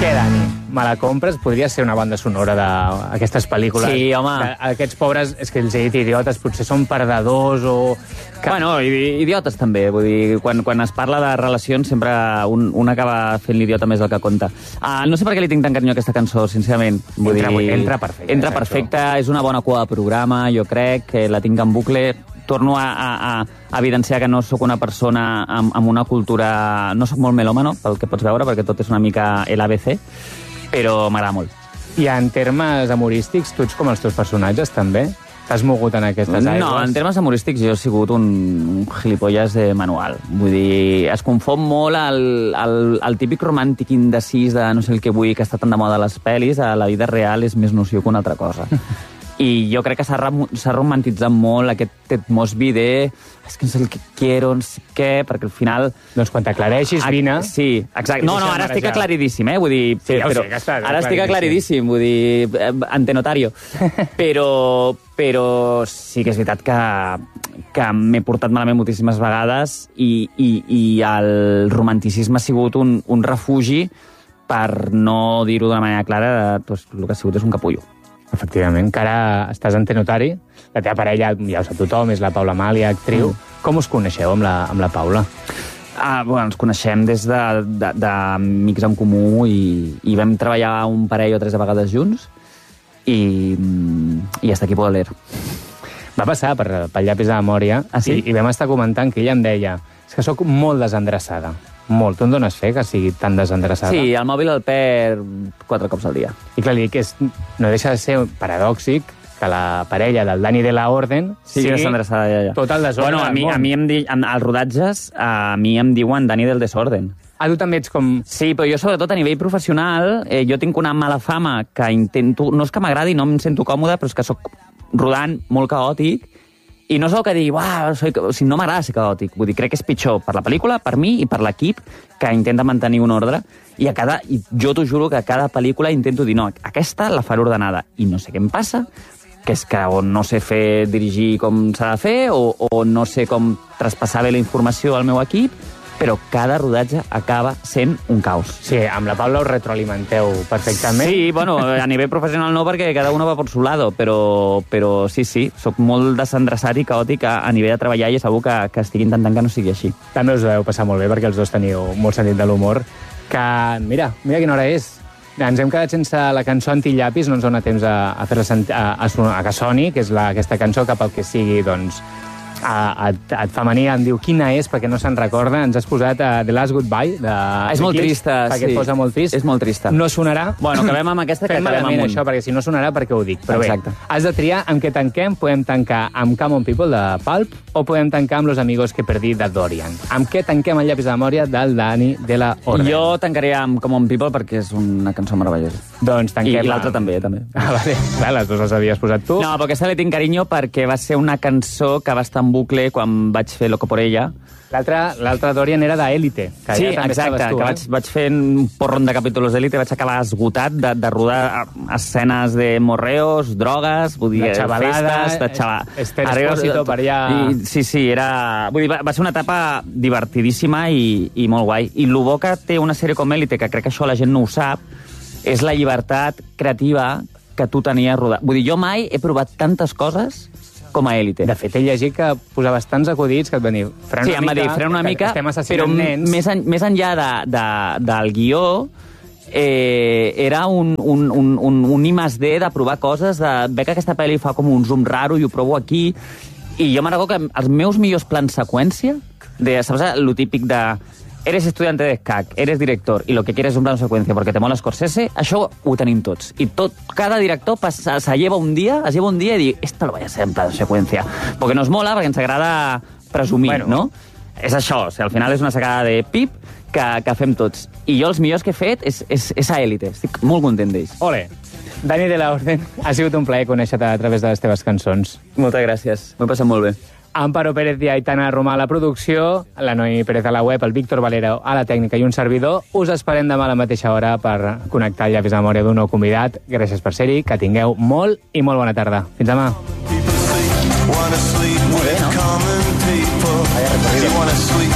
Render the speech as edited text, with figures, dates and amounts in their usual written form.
Què, Dani? Me la compres? Podria ser una banda sonora d'aquestes pel·lícules. Sí, home. Aquests pobres, és que els he dit idiotes, potser són perdedors o... Bueno, idiotes també. Vull dir, quan es parla de relacions sempre un acaba fent l'idiota més del que compta. No sé per què li tinc tan carinyo a aquesta cançó, sincerament. Vull dir, entra perfecte. Entra perfecte, és una bona cua de programa, jo crec, que la tinc en bucle. Torno a evidenciar que no sóc una persona amb una cultura... No sóc molt melòmano, pel que pots veure, perquè tot és una mica l'ABC, però m'agrada molt. I en termes humorístics, tu ets com els teus personatges, també? T'has mogut en aquestes aigües? No, en termes humorístics jo he sigut un gilipolles de manual. Vull dir, es confon molt el típic romàntic indecis de no sé el que vull, que està tan de moda a les pel·lis, a la vida real és més nociu que una altra cosa. I jo crec que s'ha romantitzat molt aquest Ted Mosby de és que no sé el que quiero, no sé què, perquè al final... Doncs quan t'aclareixis, vine... Sí, exacte. No, ara estic aclaridíssim, Vull dir... Sí, ja ho sé, que està ara estic aclaridíssim, vull dir, ante notario. Però sí que és veritat que m'he portat malament moltíssimes vegades i el romanticisme ha sigut un refugi per no dir-ho d'una manera clara, doncs el que ha sigut és un capullo. Efectivament, que ara estàs en Tenotari, la teva parella, ja ho sap tothom, és la Paula Amàlia, actriu. Com us coneixeu amb la Paula? Bueno, ens coneixem des d'amics en comú i vam treballar un parell o 3 vegades junts i hasta aquí puedo leer. Va passar pel llapis de memòria i vam estar comentant que ella em deia és que sóc molt desendreçada. Molt. Tu en dones fe que sigui tan desendreçada? Sí, el mòbil el perd 4 cops al dia. I clar, li dic que no deixa de ser paradòxic que la parella del Dani de la Orden sigui desendreçada, ja. Tot el desordre del món. A mi als rodatges, a mi em diuen Dani del Desorden. Tu també ets com... Sí, però jo sobretot a nivell professional, jo tinc una mala fama que intento... No és que m'agradi, no em sento còmode, però és que soc rodant molt caòtic. I no és el que digui, no m'agrada ser caòtic. Vull dir, crec que és pitjor per la pel·lícula, per mi i per l'equip, que intenta mantenir un ordre. I jo t'ho juro que a cada pel·lícula intento dir, no, aquesta la faré ordenada. I no sé què em passa, que és que o no sé dirigir com s'ha de fer, o no sé com traspassar bé la informació al meu equip, però cada rodatge acaba sent un caos. Sí, amb la Paula us retroalimenteu perfectament. Sí, bueno, a nivell professional no, perquè cada uno va por su lado, però sí, soc molt desendreçat i caòtic a nivell de treballar i és segur que estic intentant que no sigui així. També us deveu passar molt bé, perquè els dos teniu molt sentit de l'humor, que, mira quina hora és. Ens hem quedat sense la cançó Antillapis, no ens dona temps a fer-la a que soni, que és aquesta cançó que pel que sigui, doncs, et fa mania, em diu quina és, perquè no se'n recorda. Ens has posat The Last Goodbye. És molt trista, sí. Perquè et posa molt trist. És molt trista. No sonarà. Bueno, acabem amb aquesta, que acabem amb un. Això, perquè si no sonarà, perquè ho dic. Però exacte. Bé, has de triar amb què tanquem. Podem tancar amb Come On People, de Pulp, o podem tancar amb Los Amigos que Perdí, de Dorian. Amb què tanquem el llapis de memòria del Dani de la Orden? Jo tancaré amb Come On People perquè és una cançó meravellosa. Doncs tanquem. I l'altra també. Vale. Clar, les dues les havies posat tu. No, però aquesta li tinc carinyo perquè va ser una cançó que va estar en bucle quan vaig fer Loco por ella. L'altra Dorian era d'Élite. Sí, exacte, que vaig fer un porron de capítols d'Élite, vaig acabar esgotat de rodar escenes de morreos, drogues, vull dir, festes, Esther Espósito per allà... Sí, era... Vull dir, va ser una etapa divertidíssima i molt guai. I el bo que té una sèrie com Élite, que crec que això la gent no ho sap, és la llibertat creativa que tu tenies rodant. Vull dir, jo mai he provat tantes coses com a Élite. De fet, he llegit que posaves tants acudits que et van dir em va dir, frena una mica, però més enllà del guió, era un I+D de provar coses, de veure que aquesta pel·li fa com un zoom raro i ho provo aquí, i jo me'n recordo que els meus millors plans seqüència, saps lo típic de eres estudiante de SCAC, eres director, y lo que quieres es un plano secuencia porque te mola Scorsese, això ho tenim tots. I cada director se lleva un dia i diu, esto lo voy a hacer en plano secuencia. Porque nos mola, perquè ens agrada presumir, no? És això, al final és una sacada de pip que fem tots. I jo els millors que he fet és a Élite. Estic molt content d'ells. Ole! Dani de la Orden, ha sigut un plaer conèixer-te a través de les teves cançons. Moltes gràcies, m'ho he passat molt bé. Amparo Pérez i Aitana Romà a la producció, la Noemi Pérez a la web, el Víctor Valero a la tècnica i un servidor. Us esperem demà a la mateixa hora per connectar el llapis de memòria d'un nou convidat. Gràcies per ser-hi, que tingueu molt i molt bona tarda. Fins demà. Molt bé, no?